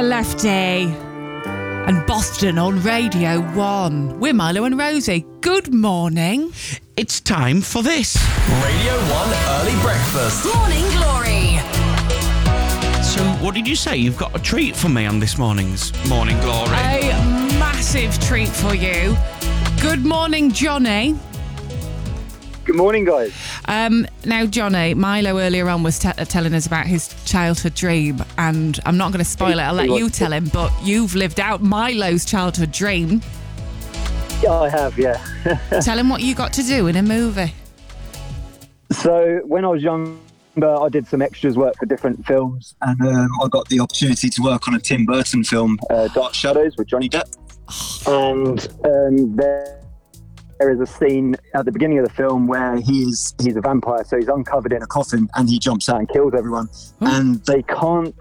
Lefty and Boston on Radio 1. We're Milo and Rosie. Good morning. It's time for this. Radio 1 Early Breakfast. Morning Glory. So, what did you say? You've got a treat for me on this morning's Morning Glory. A massive treat for you. Good morning, Johnny. Good morning, guys. Now, Johnny, Milo earlier on was telling us about his childhood dream, and I'm not going to spoil it. I'll let you tell him, but you've lived out Milo's childhood dream. Yeah, I have, yeah. Tell him what you got to do in a movie. So, when I was younger, I did some extras work for different films, and I got the opportunity to work on a Tim Burton film, Dark Shadows, with Johnny Depp. And there is a scene at the beginning of the film where he's a vampire, so he's uncovered in a coffin and he jumps out and kills everyone. And they can't,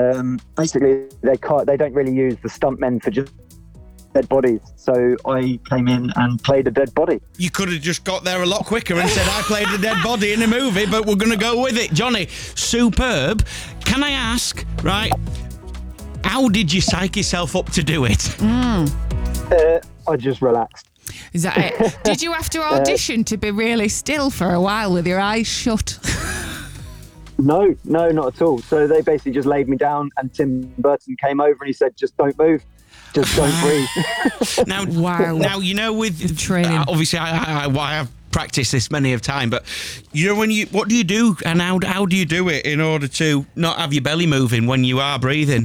they don't really use the stuntmen for just dead bodies. So I came in and played a dead body. You could have just got there a lot quicker and said, I played a dead body in a movie, but we're going to go with it. Johnny, superb. Can I ask, right, how did you psych yourself up to do it? I just relaxed. Is that it? Did you have to audition to be really still for a while with your eyes shut? No, not at all. So they basically just laid me down, and Tim Burton came over and he said, just don't move. Just don't breathe. Now, you know, with training. Obviously, I have practiced this many a time, but you know, what do you do, and how do you do it in order to not have your belly moving when you are breathing?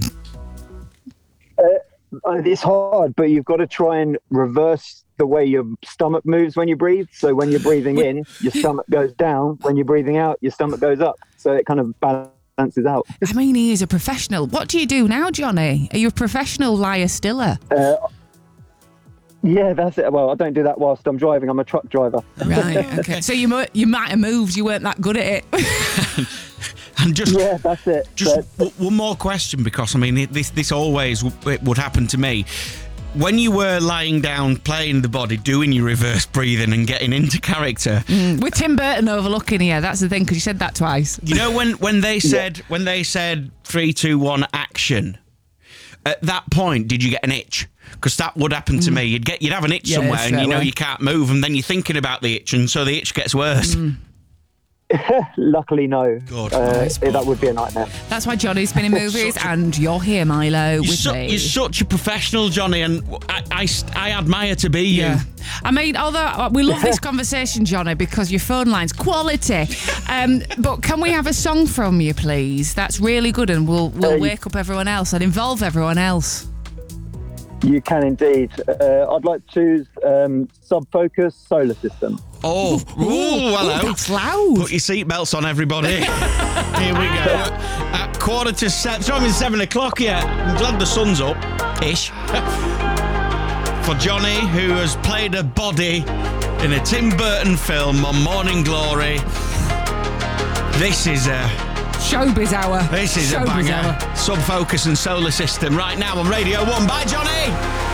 It's hard, but you've got to try and reverse the way your stomach moves when you breathe. So when you're breathing in, your stomach goes down. When you're breathing out, your stomach goes up. So it kind of balances out. I mean, he is a professional. What do you do now, Johnny? Are you a professional liar stiller? Yeah, that's it. Well, I don't do that whilst I'm driving. I'm a truck driver. Right, okay. So you might have moved. You weren't that good at it. And yeah, that's it. One more question, because I mean, this always would happen to me. When you were lying down, playing the body, doing your reverse breathing and getting into character, with Tim Burton overlooking here, that's the thing, because you said that twice. You know, when they said 3, 2, 1, action. At that point, did you get an itch? Because that would happen to me. You'd have an itch somewhere, and you know you can't move, and then you're thinking about the itch, and so the itch gets worse. Luckily, no. God. That would be a nightmare. That's why Johnny's been in movies, and you're here, Milo, with me. You're such a professional, Johnny, and I admire to be you. Yeah. I mean, although we love this conversation, Johnny, because your phone line's quality. But can we have a song from you, please? That's really good, and we'll wake up everyone else and involve everyone else. You can indeed. I'd like to choose Sub Focus Solar System. Oh, hello. That's loud. Put your seatbelts on, everybody. Here we go. At 7:15. It's not even 7 o'clock yet. I'm glad the sun's up. Ish. For Johnny, who has played a body in a Tim Burton film on Morning Glory. This is a Showbiz hour. This is a banger. Sub Focus and Solar System right now on Radio 1. Bye, Johnny.